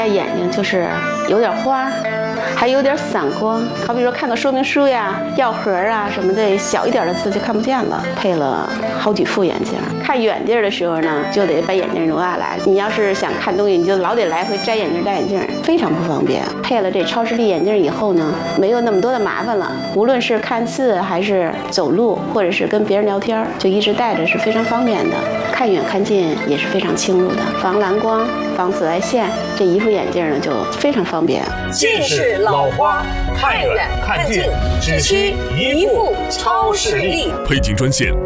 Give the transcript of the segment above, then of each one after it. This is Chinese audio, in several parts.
眼睛就是有点花，还有点散光。好比说看个说明书呀、药盒啊什么的，小一点的字就看不见了。配了好几副眼镜，看远地儿的时候呢，就得把眼镜挪下来。你要是想看东西，你就老得来回摘眼镜、戴眼镜，非常不方便。配了这超视力眼镜以后呢，没有那么多的麻烦了。无论是看字还是走路，或者是跟别人聊天，就一直戴着是非常方便的。看远看近也是非常清楚的，防蓝光、防紫外线。这一副眼镜呢就非常方便。 近视老花，看远看近，只需一副超视力。 配镜专线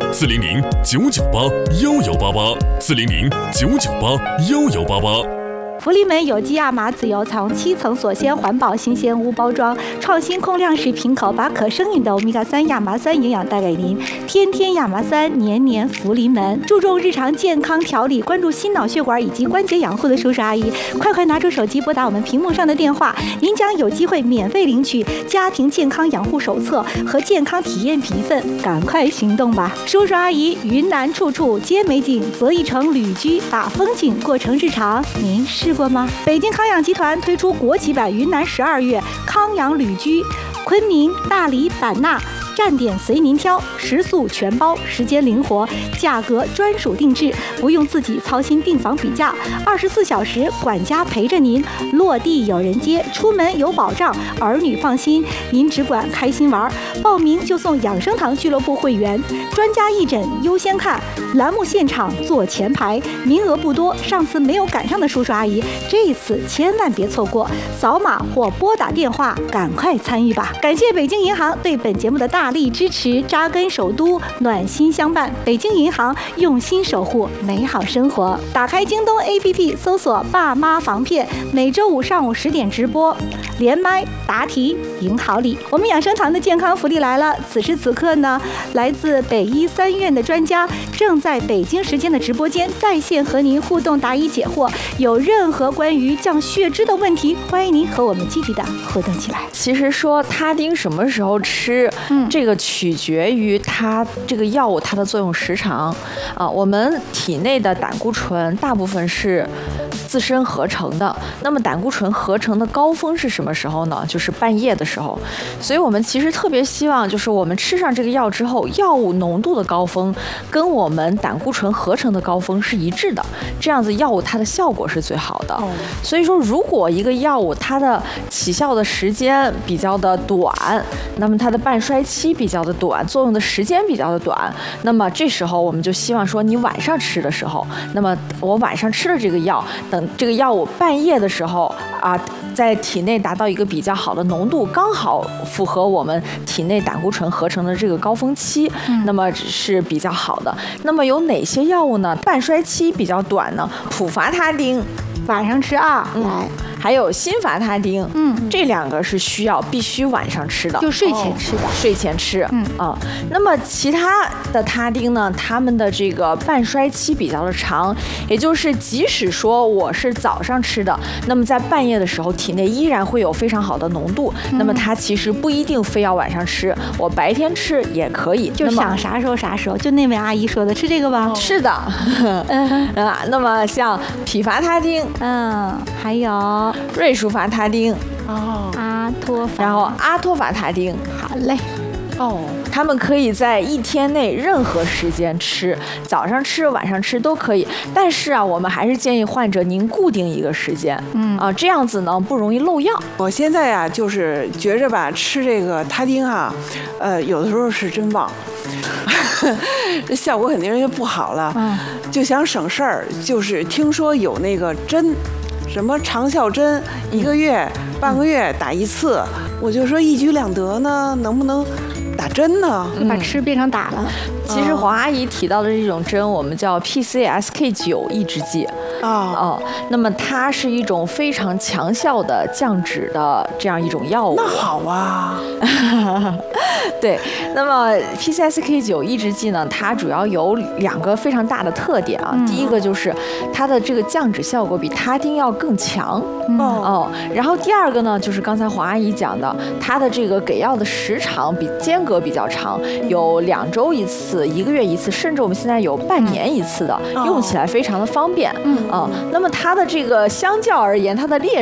400-998-1188，400-998-1188。 福临门有机亚麻籽油采用7层锁鲜环保新鲜无包装，创新控量式瓶口，把可生饮的欧米伽3亚麻酸营养带给您。天天亚麻酸，年年福临门。注重日常健康调理，关注心脑血管以及关节养护的叔叔阿姨，快拿出手机拨打我们屏幕上的电话，您将有机会免费领取家庭健康养护手册和健康体验品一份，赶快行动吧！叔叔阿姨，云南处处皆美景，择一城旅居，把风景过成日常。您试过吗？北京康养集团推出国际版云南12月康养旅居，昆明、大理、版纳。站点随您挑，食宿全包，时间灵活，价格专属定制，不用自己操心订房比价，24小时管家陪着您，落地有人接，出门有保障，儿女放心，您只管开心玩。报名就送养生堂俱乐部会员，专家义诊优先看，栏目现场坐前排，名额不多，上次没有赶上的叔叔阿姨，这一次千万别错过，扫码或拨打电话，赶快参与吧！感谢北京银行对本节目的大力支持，扎根首都，暖心相伴。北京银行用心守护美好生活。打开京东 APP 搜索爸妈防骗，每周五上午10点直播，连麦答题赢好礼。我们养生堂的健康福利来了，此时此刻呢，来自北医3院的专家正在北京时间的直播间在线和您互动答疑解惑。有任何关于降血脂的问题，欢迎您和我们积极的互动起来。 其实说他汀什么时候吃，这个取决于它这个药物它的作用时长啊。我们体内的胆固醇大部分是自身合成的，那么胆固醇合成的高峰是什么时候呢？就是半夜的时候。所以我们其实特别希望，就是我们吃上这个药之后，药物浓度的高峰跟我们胆固醇合成的高峰是一致的，这样子药物它的效果是最好的。所以说，如果一个药物它的起效的时间比较的短，那么它的半衰期比较的短，作用的时间比较的短，那么这时候我们就希望说，你晚上吃的时候，那么我晚上吃了这个药，等这个药物半夜的时候啊，在体内达到一个比较好的浓度，刚好符合我们体内胆固醇合成的这个高峰期，那么是比较好的。那么有哪些药物呢？半衰期比较短呢？普伐他汀， 晚上吃啊，来。 还有辛伐他汀，这2个是必须晚上吃的， 就睡前吃的， 睡前吃，那么其他的他汀呢，它们的这个半衰期比较的长，也就是即使说我是早上吃的，那么在半夜的时候，体内依然会有非常好的浓度，那么它其实不一定非要晚上吃，我白天吃也可以， 就想啥时候啥时候。就那位阿姨说的，吃这个吧。 是的，那么像匹伐他汀， 还有。 瑞舒伐他汀，然后阿托伐他汀， 好嘞， 他们可以在一天内任何时间吃，早上吃、晚上吃都可以。但是啊，我们还是建议患者您固定一个时间，这样子呢不容易漏药。 我现在啊，就是觉着吧，吃这个他汀啊，有的时候是真忘了。这效果肯定是不好了，就想省事儿，就是听说有那个针。什么长效针1个月、半个月打1次，我就说一举两得呢，能不能打针呢？ 把吃变成打了。 其实黄阿姨提到的这种针，我们叫 PCSK9 抑制剂。那么它是一种非常强效的降脂的这样一种药物。 那好啊。 对，那么 PCSK9 抑制剂呢，它主要有2个非常大的特点啊。第一个就是它的这个降脂效果比他汀要更强。然后第二个呢，就是刚才黄阿姨讲的，它的这个给药的时长间隔比较长，有2周1次、1个月1次，甚至我们现在有半年1次的，用起来非常的方便。那么它的这个相较而言，它的劣